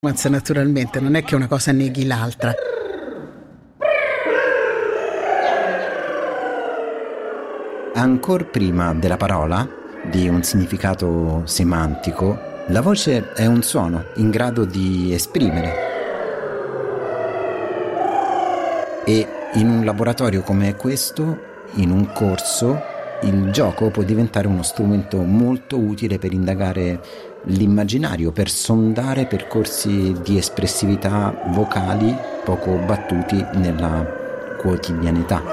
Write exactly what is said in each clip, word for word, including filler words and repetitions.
Naturalmente non è che una cosa neghi l'altra. Ancor prima della parola, di un significato semantico, la voce è un suono in grado di esprimere. E in un laboratorio come questo, in un corso, il gioco può diventare uno strumento molto utile per indagare l'immaginario, per sondare percorsi di espressività vocali poco battuti nella quotidianità.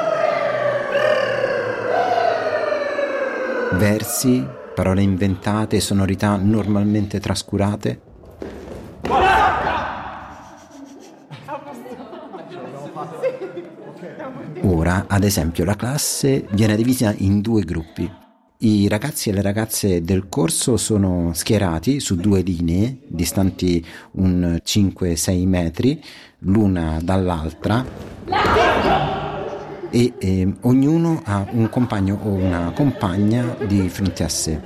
Versi, parole inventate, sonorità normalmente trascurate. Ora, ad esempio, la classe viene divisa in due gruppi. I ragazzi e le ragazze del corso sono schierati su due linee, distanti un cinque sei metri, l'una dall'altra, e eh, ognuno ha un compagno o una compagna di fronte a sé.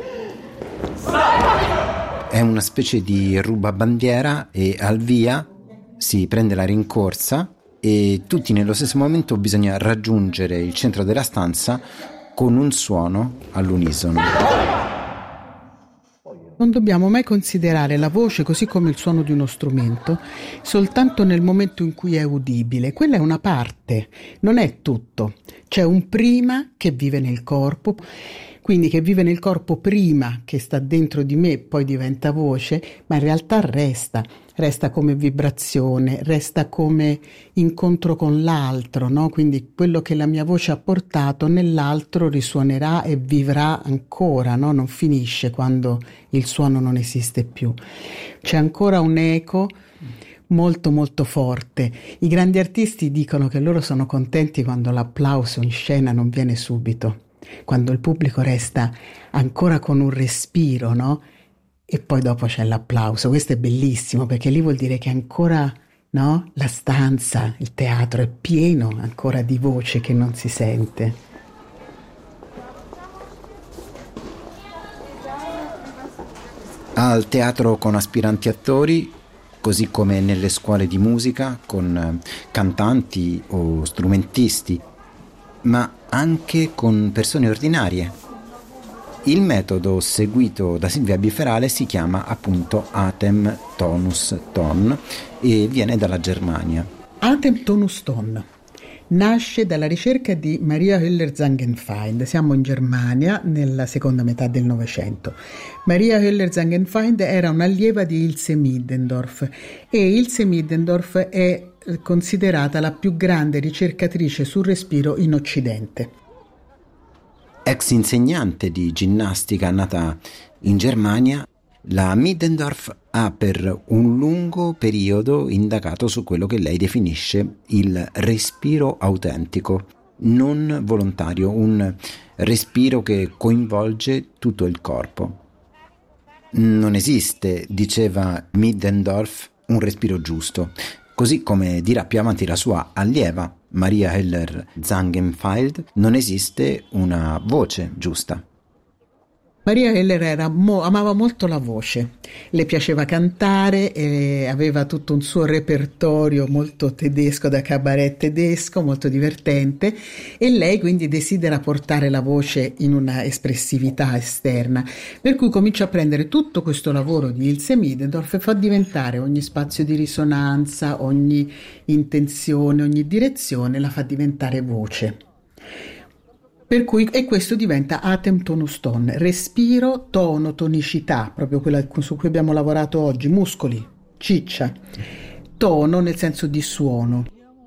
È una specie di rubabandiera e al via si prende la rincorsa e tutti nello stesso momento bisogna raggiungere il centro della stanza con un suono all'unisono. Non dobbiamo mai considerare la voce così come il suono di uno strumento soltanto nel momento in cui è udibile. Quella è una parte, non è tutto. C'è un prima che vive nel corpo, quindi che vive nel corpo prima, che sta dentro di me, poi diventa voce, ma in realtà resta. Resta come vibrazione, resta come incontro con l'altro, no? Quindi quello che la mia voce ha portato nell'altro risuonerà e vivrà ancora, no? Non finisce quando il suono non esiste più. C'è ancora un eco molto molto forte. I grandi artisti dicono che loro sono contenti quando l'applauso in scena non viene subito, quando il pubblico resta ancora con un respiro, no? E poi dopo c'è l'applauso. Questo è bellissimo perché lì vuol dire che ancora, no? La stanza, il teatro è pieno ancora di voce che non si sente. Al teatro con aspiranti attori, così come nelle scuole di musica con cantanti o strumentisti, ma anche con persone ordinarie. Il metodo seguito da Silvia Biferale si chiama appunto Atem Tonus Ton e viene dalla Germania. Atem Tonus Ton nasce dalla ricerca di Maria Höller-Zangenfeind. Siamo in Germania nella seconda metà del Novecento. Maria Höller-Zangenfeind era un'allieva di Ilse Middendorf e Ilse Middendorf è considerata la più grande ricercatrice sul respiro in Occidente. Ex insegnante di ginnastica nata in Germania, la Middendorf ha per un lungo periodo indagato su quello che lei definisce il respiro autentico, non volontario, un respiro che coinvolge tutto il corpo. Non esiste, diceva Middendorf, un respiro giusto, così come dirà più avanti la sua allieva Maria Höller-Zangenfeind, non esiste una voce giusta. Maria Höller era mo, amava molto la voce, le piaceva cantare e aveva tutto un suo repertorio molto tedesco, da cabaret tedesco, molto divertente, e lei quindi desidera portare la voce in una espressività esterna, per cui comincia a prendere tutto questo lavoro di Ilse Middendorf e fa diventare ogni spazio di risonanza, ogni intenzione, ogni direzione la fa diventare voce. Per cui, e questo diventa Atem Tonus Ton, respiro, tono, tonicità, proprio quella su cui abbiamo lavorato oggi, muscoli, ciccia, tono nel senso di suono.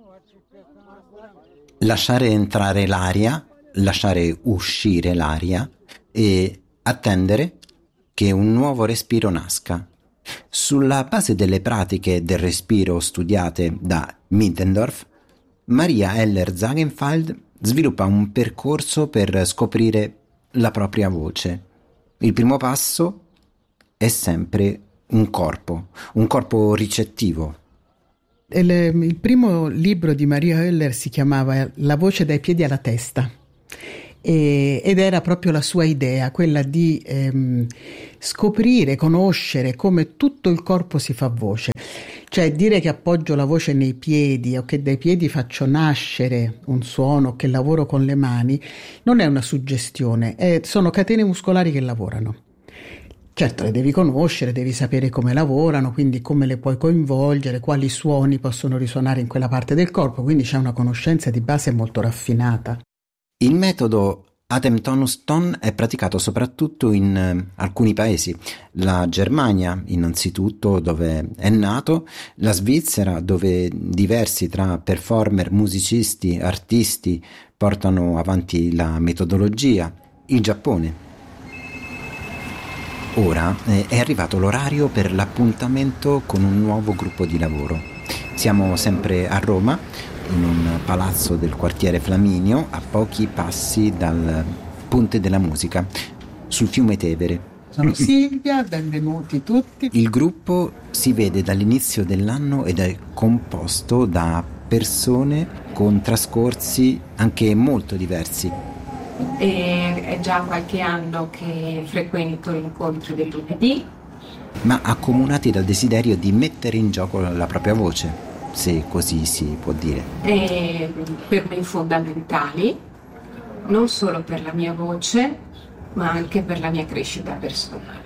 Lasciare entrare l'aria, lasciare uscire l'aria e attendere che un nuovo respiro nasca. Sulla base delle pratiche del respiro studiate da Middendorf, Maria Höller-Zangenfeind sviluppa un percorso per scoprire la propria voce. Il primo passo è sempre un corpo, un corpo ricettivo. Il, il primo libro di Maria Höller si chiamava La voce dai piedi alla testa e, ed era proprio la sua idea, quella di ehm, scoprire, conoscere come tutto il corpo si fa voce. Cioè dire che appoggio la voce nei piedi o che dai piedi faccio nascere un suono, che lavoro con le mani, non è una suggestione, è, sono catene muscolari che lavorano. Certo, le devi conoscere, devi sapere come lavorano, quindi come le puoi coinvolgere, quali suoni possono risuonare in quella parte del corpo, quindi c'è una conoscenza di base molto raffinata. Il metodo Atem Tonus Ton è praticato soprattutto in eh, alcuni paesi, la Germania innanzitutto dove è nato, la Svizzera dove diversi tra performer, musicisti, artisti portano avanti la metodologia, il Giappone. Ora eh, è arrivato l'orario per l'appuntamento con un nuovo gruppo di lavoro. Siamo sempre a Roma, in un palazzo del quartiere Flaminio, a pochi passi dal Ponte della Musica, sul fiume Tevere. Sono Silvia, benvenuti tutti. Il gruppo si vede dall'inizio dell'anno ed è composto da persone con trascorsi anche molto diversi. E è già qualche anno che frequento l'incontro del lunedì. Ma accomunati dal desiderio di mettere in gioco la propria voce, se così si può dire. E per me fondamentali, non solo per la mia voce, ma anche per la mia crescita personale.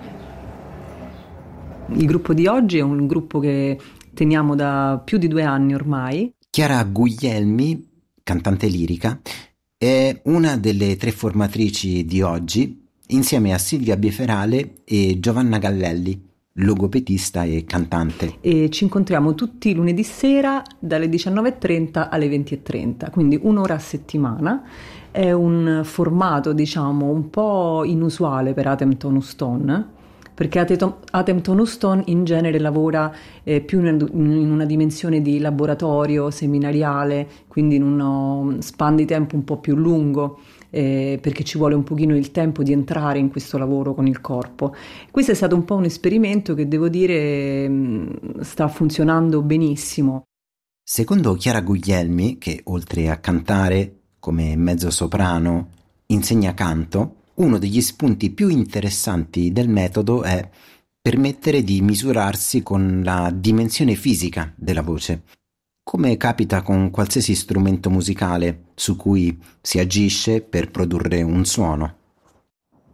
Il gruppo di oggi è un gruppo che teniamo da più di due anni ormai. Chiara Guglielmi, cantante lirica, è una delle tre formatrici di oggi, insieme a Silvia Bieferale e Giovanna Gallelli, logopedista e cantante. E ci incontriamo tutti i lunedì sera dalle diciannove e trenta alle venti e trenta, quindi un'ora a settimana. È un formato, diciamo, un po' inusuale per Atem Tonus Ton, perché Atem Tonus Ton in genere lavora eh, più in una dimensione di laboratorio, seminariale, quindi in uno span di tempo un po' più lungo, eh, perché ci vuole un pochino il tempo di entrare in questo lavoro con il corpo. Questo è stato un po' un esperimento che devo dire mh, sta funzionando benissimo. Secondo Chiara Guglielmi, che oltre a cantare come mezzosoprano insegna canto, uno degli spunti più interessanti del metodo è permettere di misurarsi con la dimensione fisica della voce, come capita con qualsiasi strumento musicale su cui si agisce per produrre un suono.